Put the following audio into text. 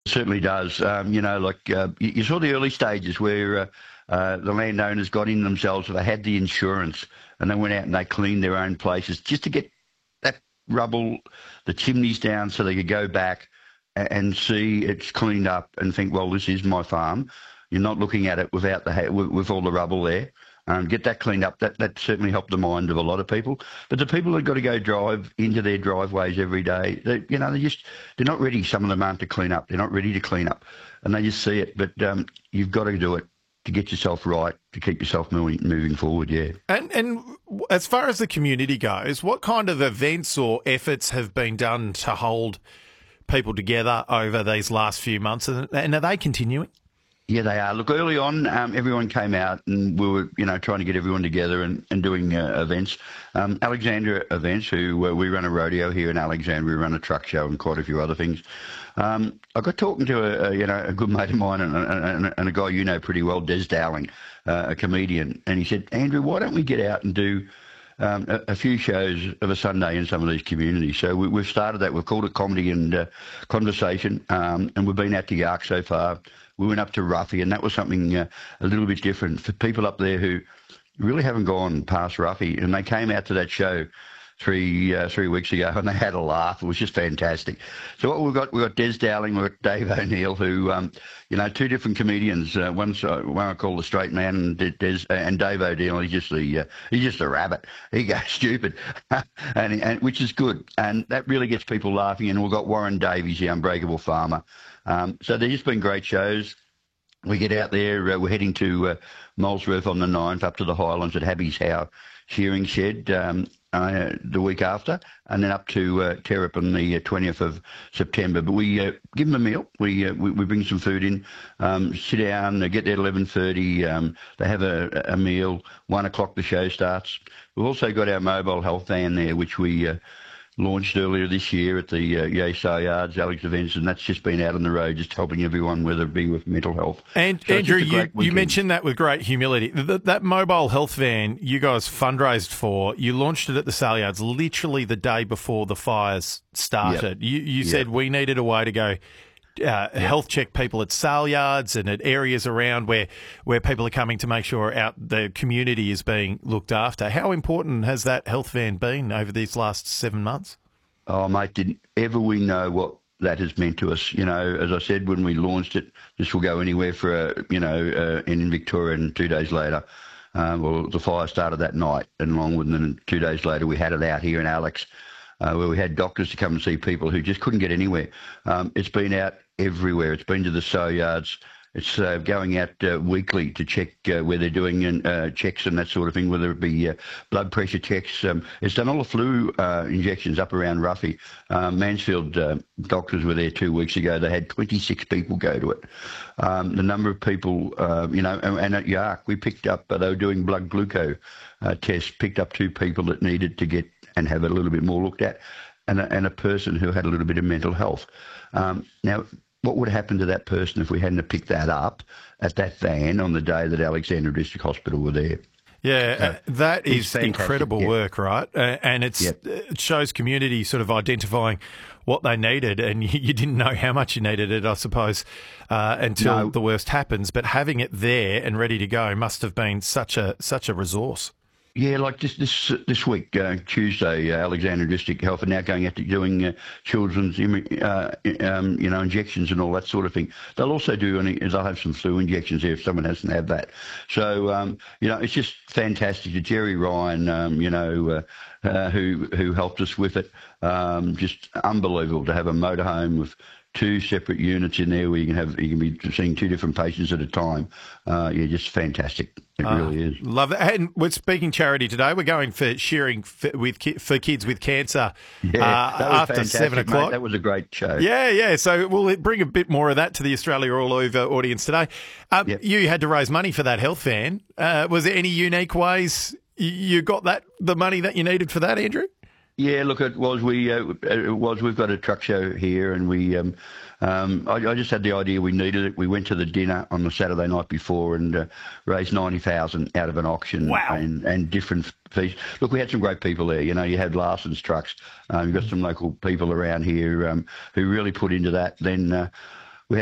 Certainly does. You saw the early stages where the landowners got in themselves, so they had the insurance, and they went out and they cleaned their own places just to get that rubble, the chimneys down, so they could go back and see it's cleaned up and think, well, this is my farm. You're not looking at it without with all the rubble there. Get that cleaned up. That certainly helped the mind of a lot of people. But the people that got to go drive into their driveways every day, they're not ready. Some of them aren't to clean up. They're not ready to clean up, and they just see it. But you've got to do it to get yourself right, to keep yourself moving forward. Yeah. And as far as the community goes, what kind of events or efforts have been done to hold people together over these last few months, and are they continuing? Yeah, they are. Look, early on, everyone came out and we were, trying to get everyone together and doing events. Alexandra Events, who we run a rodeo here in Alexandria, we run a truck show and quite a few other things. I got talking to a good mate of mine and a guy you know pretty well, Des Dowling, a comedian, and he said, Andrew, why don't we get out and do a few shows of a Sunday in some of these communities? So we've started that. We've called it Comedy and Conversation, and we've been out to Yark so far. We went up to Ruffy, and that was something a little bit different for people up there who really haven't gone past Ruffy. And they came out to that show three weeks ago, and they had a laugh. It was just fantastic. So what we've got Des Dowling, we've got Dave O'Neill, who, two different comedians. One I call the straight man, and Dave O'Neill. He's just a rabbit. He goes stupid, and which is good, and that really gets people laughing. And we've got Warren Davies, the Unbreakable Farmer. So they've just been great shows. We get out there. We're heading to Molesworth on the 9th, up to the Highlands at Happy's Howe shearing shed the week after, and then up to Terrap on the 20th of September. But we give them a meal. We bring some food in, sit down, they get there at 11:30. They have a meal. 1 o'clock the show starts. We've also got our mobile health van there, which we launched earlier this year at the Yea Sale Yards, Alex Events, and that's just been out on the road, just helping everyone, whether it be with mental health. And so Andrew, you mentioned that with great humility. That mobile health van you guys fundraised for, you launched it at the Sale Yards literally the day before the fires started. Yep. You said we needed a way to go health check people at sale yards and at areas around where people are coming to make sure the community is being looked after. How important has that health van been over these last 7 months? Oh, mate, didn't ever we know what that has meant to us. As I said, when we launched it, this will go anywhere for, in Victoria, and 2 days later, the fire started that night, and Longwood, and then 2 days later we had it out here in Alex, where we had doctors to come and see people who just couldn't get anywhere. It's been out everywhere. It's been to the sale yards. It's going out weekly to check where they're doing checks and that sort of thing, whether it be blood pressure checks. It's done all the flu injections up around Ruffy. Mansfield doctors were there 2 weeks ago. They had 26 people go to it. The number of people, and at Yark, we picked up, they were doing blood glucose tests, picked up 2 people that needed to get and have it a little bit more looked at, and a person who had a little bit of mental health. Now, what would happen to that person if we hadn't picked that up at that van on the day that Alexandra District Hospital were there? Yeah, that is incredible work, right? And it shows community sort of identifying what they needed, and you didn't know how much you needed it, I suppose, until the worst happens. But having it there and ready to go must have been such a resource. Yeah, like this week, Tuesday, Alexandra District Health are now going out to doing children's, injections and all that sort of thing. They'll also do, they'll have some flu injections there if someone hasn't had that. So, it's just fantastic. To Jerry Ryan, who helped us with it, just unbelievable to have a motorhome with 2 separate units in there where you can be seeing 2 different patients at a time. Just fantastic. It really is. Love it. And we're speaking charity today. We're going for shearing for kids with cancer after 7 o'clock. Mate. That was a great show. Yeah. So we'll bring a bit more of that to the Australia All Over audience today. You had to raise money for that health van. Was there any unique ways you got the money that you needed for that, Andrew? Yeah, look, it was. We've got a truck show here, and I just had the idea we needed it. We went to the dinner on the Saturday night before and raised 90,000 out of an auction. Wow. And different fees. Look, we had some great people there. You had Larson's trucks. You've got some local people around here who really put into that. Then